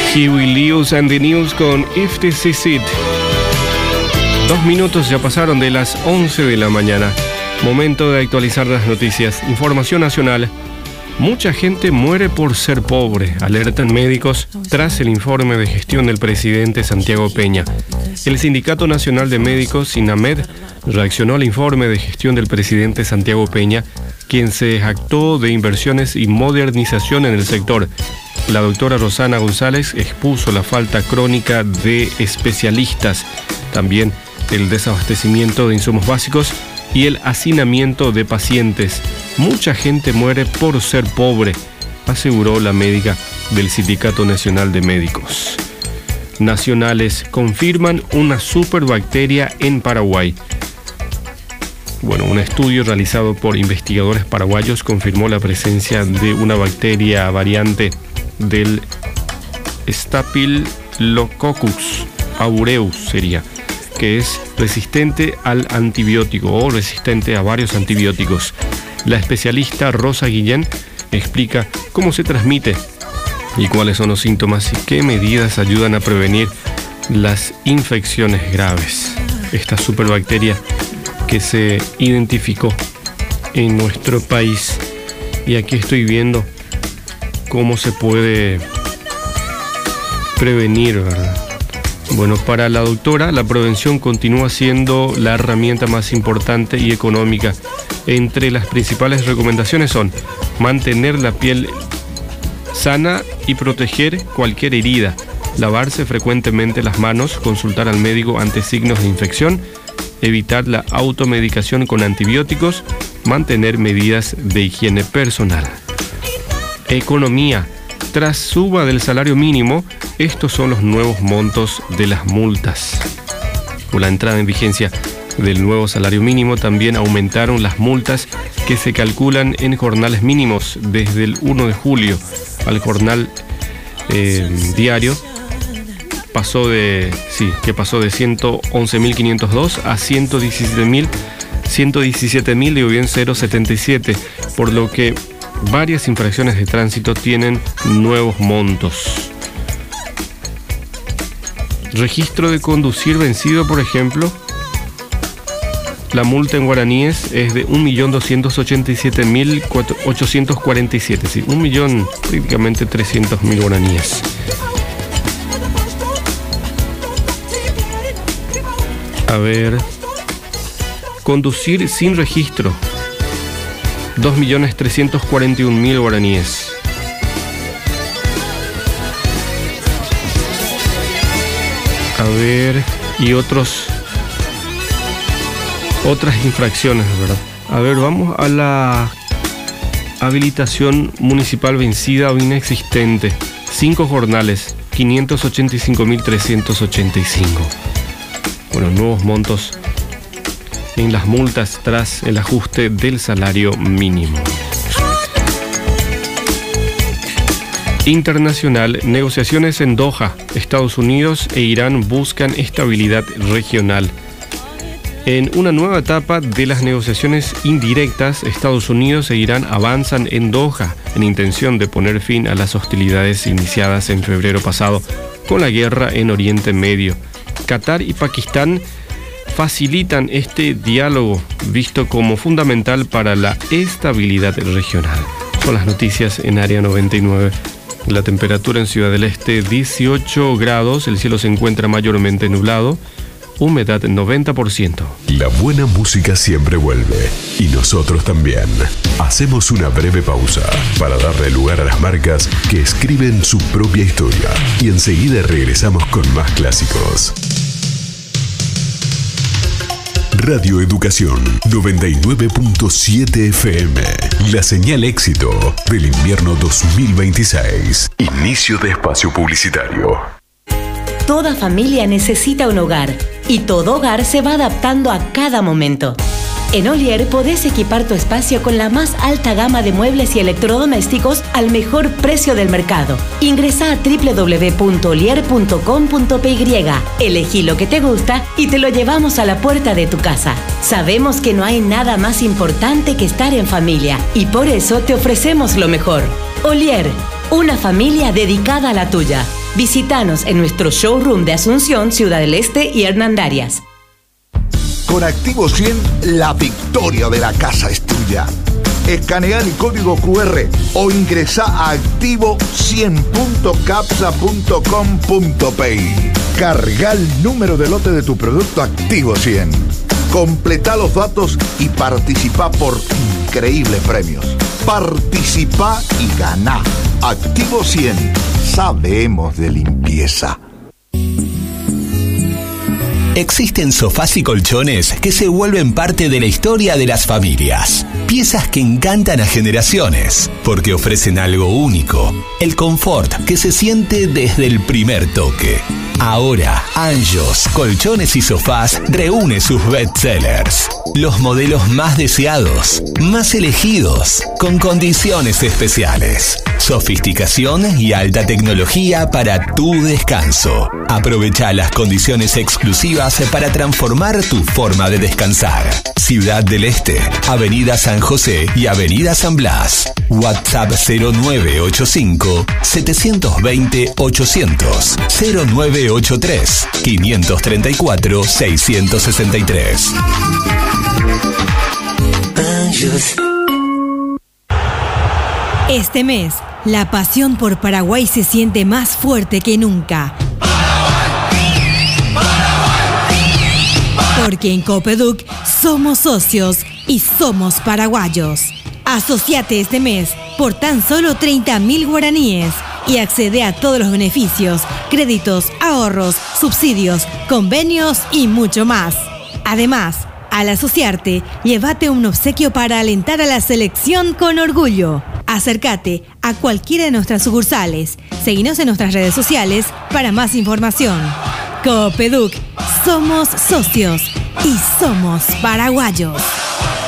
Huey Lewis and the News con If This Is It. 2 minutos ya pasaron de las 11 de la mañana. Momento de actualizar las noticias. Información nacional. Mucha gente muere por ser pobre, alertan médicos tras el informe de gestión del presidente Santiago Peña. El Sindicato Nacional de Médicos, SINAMED, reaccionó al informe de gestión del presidente Santiago Peña, quien se jactó de inversiones y modernización en el sector. La doctora Rosana González expuso la falta crónica de especialistas, también el desabastecimiento de insumos básicos y el hacinamiento de pacientes. Mucha gente muere por ser pobre, aseguró la médica del Sindicato Nacional de Médicos. Nacionales confirman una superbacteria en Paraguay. Bueno, un estudio realizado por investigadores paraguayos confirmó la presencia de una bacteria variante del Staphylococcus aureus sería, que es resistente al antibiótico o resistente a varios antibióticos. La especialista Rosa Guillén explica cómo se transmite y cuáles son los síntomas y qué medidas ayudan a prevenir las infecciones graves. Esta superbacteria que se identificó en nuestro país, y aquí estoy viendo cómo se puede prevenir, ¿verdad? Bueno, para la doctora, la prevención continúa siendo la herramienta más importante y económica. Entre las principales recomendaciones son mantener la piel sana y proteger cualquier herida, lavarse frecuentemente las manos, consultar al médico ante signos de infección, evitar la automedicación con antibióticos, mantener medidas de higiene personal. Economía. Tras suba del salario mínimo, estos son los nuevos montos de las multas. Con la entrada en vigencia del nuevo salario mínimo, también aumentaron las multas que se calculan en jornales mínimos desde el 1 de julio. Al jornal diario pasó de 111.502 a 117.077, por lo que varias infracciones de tránsito tienen nuevos montos. Registro de conducir vencido, por ejemplo, la multa en guaraníes es de 1.287.847, sí, 1.000.000, prácticamente 300.000 guaraníes. A ver, conducir sin registro, 2.341.000 guaraníes. A ver, y otras infracciones, ¿verdad? A ver, vamos a la habilitación municipal vencida o inexistente. 5 jornales, 585.385. Bueno, nuevos montos en las multas tras el ajuste del salario mínimo. Internacional, negociaciones en Doha. Estados Unidos e Irán buscan estabilidad regional. En una nueva etapa de las negociaciones indirectas, Estados Unidos e Irán avanzan en Doha en intención de poner fin a las hostilidades iniciadas en febrero pasado con la guerra en Oriente Medio. Qatar y Pakistán facilitan este diálogo visto como fundamental para la estabilidad regional. Son las noticias en Área 99. La temperatura en Ciudad del Este 18 grados, el cielo se encuentra mayormente nublado, humedad 90%. La buena música siempre vuelve, y nosotros también. Hacemos una breve pausa para darle lugar a las marcas que escriben su propia historia, y enseguida regresamos con más clásicos. Radio Educación 99.7 FM. La señal éxito del invierno 2026. Inicio de espacio publicitario. Toda familia necesita un hogar y todo hogar se va adaptando a cada momento. En Olier podés equipar tu espacio con la más alta gama de muebles y electrodomésticos al mejor precio del mercado. Ingresá a www.olier.com.py, elegí lo que te gusta y te lo llevamos a la puerta de tu casa. Sabemos que no hay nada más importante que estar en familia y por eso te ofrecemos lo mejor. Olier, una familia dedicada a la tuya. Visítanos en nuestro showroom de Asunción, Ciudad del Este y Hernandarias. Con Activo 100, la victoria de la casa es tuya. Escanea el código QR o ingresa a activo100.capsa.com.pi. Carga el número de lote de tu producto Activo 100. Completa los datos y participa por increíbles premios. Participa y gana. Activo 100. Sabemos de limpieza. Existen sofás y colchones que se vuelven parte de la historia de las familias. Piezas que encantan a generaciones, porque ofrecen algo único, el confort que se siente desde el primer toque. Ahora, Anjos, Colchones y Sofás reúne sus bestsellers. Los modelos más deseados, más elegidos, con condiciones especiales. Sofisticación y alta tecnología para tu descanso. Aprovecha las condiciones exclusivas para transformar tu forma de descansar. Ciudad del Este, Avenida San José y Avenida San Blas. WhatsApp 0985 720 800 0983 534 663. Este mes, la pasión por Paraguay se siente más fuerte que nunca. Porque en Copeduc somos socios y somos paraguayos. Asociate este mes por tan solo 30.000 guaraníes y accede a todos los beneficios, créditos, ahorros, subsidios, convenios y mucho más. Además, al asociarte, llévate un obsequio para alentar a la selección con orgullo. Acércate a cualquiera de nuestras sucursales. Seguinos en nuestras redes sociales para más información. Copeduc, somos socios y somos paraguayos.